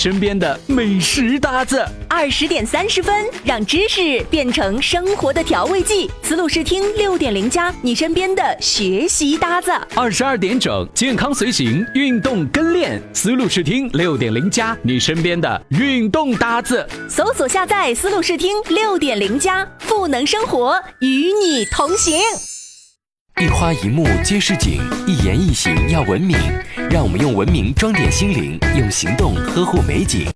身边的美食搭子。 20点30分，让知识变成生活的调味剂。思路视听6.0+，你身边的学习搭子。 22点整，健康随行，运动跟练。思路视听6.0+，你身边的运动搭子。 搜索下载思路视听6.0+，赋能生活，与你同行。 一花一木皆是景，一言一行要文明。让我们用文明装点心灵，用行动呵护美景。